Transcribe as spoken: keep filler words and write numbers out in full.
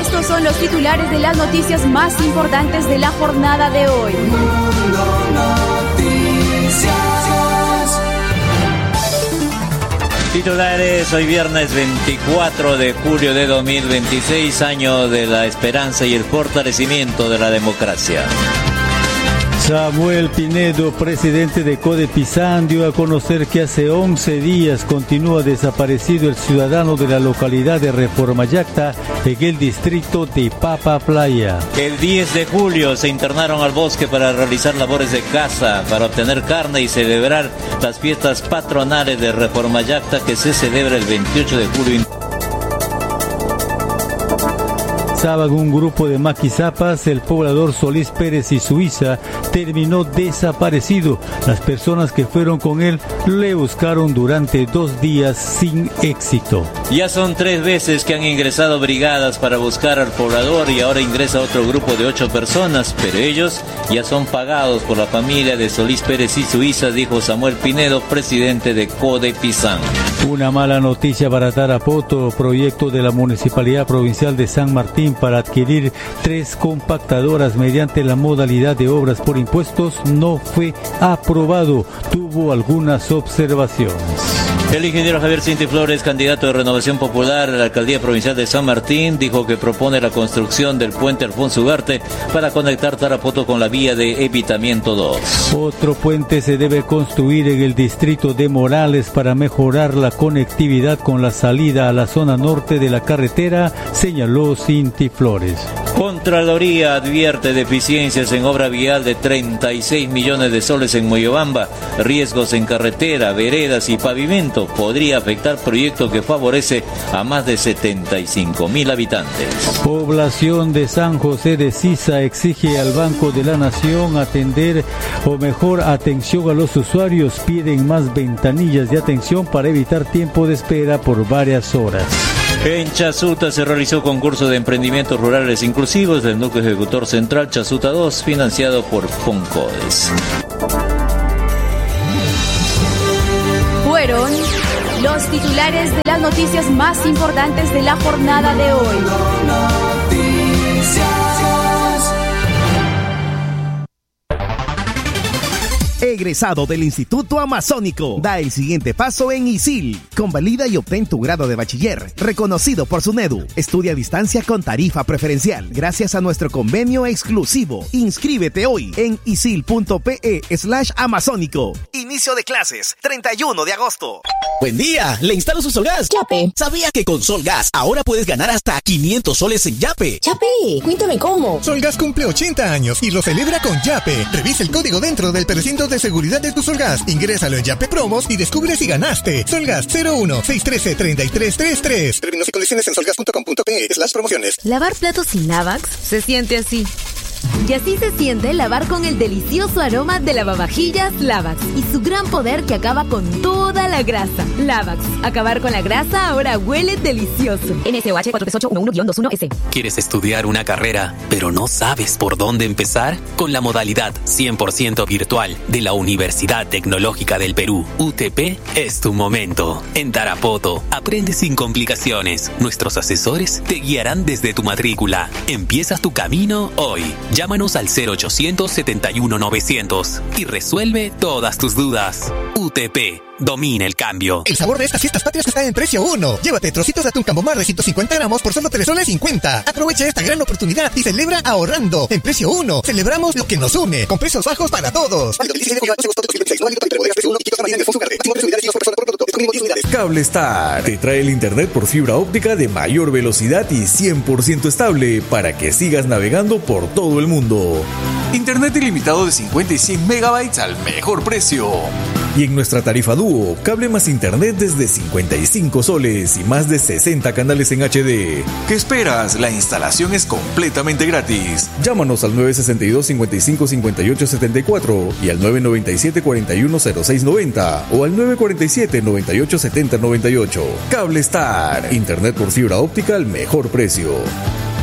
Estos son los titulares de las noticias más importantes de la jornada de hoy. Titulares, hoy viernes veinticuatro de julio de dos mil veintiséis, año de la esperanza y el fortalecimiento de la democracia. Samuel Pinedo, presidente de Codepizan, dio a conocer que hace once días continúa desaparecido el ciudadano de la localidad de Reformayacta en el distrito de Papa Playa. El diez de julio se internaron al bosque para realizar labores de caza, para obtener carne y celebrar las fiestas patronales de Reformayacta que se celebra el veintiocho de julio. Sábado, un grupo de maquizapas, el poblador Solís Pérez y Suiza, terminó desaparecido. Las personas que fueron con él le buscaron durante dos días sin éxito. Ya son tres veces que han ingresado brigadas para buscar al poblador y ahora ingresa otro grupo de ocho personas, pero ellos ya son pagados por la familia de Solís Pérez y Suiza, dijo Samuel Pinedo, presidente de Codepizan. Una mala noticia para Tarapoto. Proyecto de la Municipalidad Provincial de San Martín para adquirir tres compactadoras mediante la modalidad de obras por impuestos no fue aprobado. Tuvo algunas observaciones. El ingeniero Javier Cinti Flores, candidato de Renovación Popular a la Alcaldía Provincial de San Martín, dijo que propone la construcción del puente Alfonso Ugarte para conectar Tarapoto con la vía de evitamiento dos. Otro puente se debe construir en el distrito de Morales para mejorar la conectividad con la salida a la zona norte de la carretera, señaló Cinti Flores. Contraloría advierte deficiencias en obra vial de treinta y seis millones de soles en Moyobamba, riesgos en carretera, veredas y pavimento. Podría afectar proyecto que favorece a más de setenta y cinco mil habitantes. Población de San José de Sisa exige al Banco de la Nación atender o mejor atención a los usuarios. Piden más ventanillas de atención para evitar tiempo de espera por varias horas. En Chasuta se realizó concurso de emprendimientos rurales inclusivos del Núcleo Ejecutor Central Chasuta dos, financiado por Foncodes. Fueron los titulares de las noticias más importantes de la jornada de hoy. Egresado del Instituto Amazónico, da el siguiente paso en ISIL. Convalida y obtén tu grado de bachiller, reconocido por SUNEDU. Estudia a distancia con tarifa preferencial, gracias a nuestro convenio exclusivo. Inscríbete hoy en isil.pe slash amazónico. Inicio de clases, treinta y uno de agosto. Buen día, le instalo su Solgas. Yape. ¿Sabía que con Solgas ahora puedes ganar hasta quinientos soles en Yape? Yape, cuéntame cómo. Solgas cumple ochenta años y lo celebra con Yape. Revisa el código dentro del precinto de seguridad de tu Solgas. Ingrésalo en Yape Promos y descubre si ganaste. Solgas cero uno seis uno tres, tres tres tres tres. Términos y condiciones en solgas punto com punto pe slash promociones. Lavar platos sin Lavax se siente así. Y así se siente lavar con el delicioso aroma de lavavajillas Lavax y su gran poder que acaba con toda la grasa. Lavax, acabar con la grasa ahora huele delicioso. N S O H cuatro tres ocho uno uno guión dos uno S. ¿Quieres estudiar una carrera, pero no sabes por dónde empezar? Con la modalidad cien por ciento virtual de la Universidad Tecnológica del Perú, U T P, es tu momento. En Tarapoto, aprende sin complicaciones. Nuestros asesores te guiarán desde tu matrícula. Empiezas tu camino hoy. Llámanos al cero ochocientos setenta y uno novecientos y resuelve todas tus dudas. U T P, domina el cambio. El sabor de estas fiestas patrias está en precio uno. Llévate trocitos de atún Cambomar de ciento cincuenta gramos por solo tres soles cincuenta. Aprovecha esta gran oportunidad y celebra ahorrando. En precio uno, celebramos lo que nos une, con precios bajos para todos. Cable Star te trae el internet por fibra óptica de mayor velocidad y cien por ciento estable para que sigas navegando por todo el mundo. Internet ilimitado de cincuenta y cien megabytes al mejor precio. Y en nuestra tarifa dúo, cable más internet desde cincuenta y cinco soles y más de sesenta canales en H D. ¿Qué esperas? La instalación es completamente gratis. Llámanos al nueve sesenta y dos, cincuenta y cinco, cincuenta y ocho setenta y cuatro y al nueve noventa y siete, cuarenta y uno, cero seis noventa o al nueve cuarenta y siete, noventa y ocho setenta noventa y ocho. Cable Star, internet por fibra óptica al mejor precio.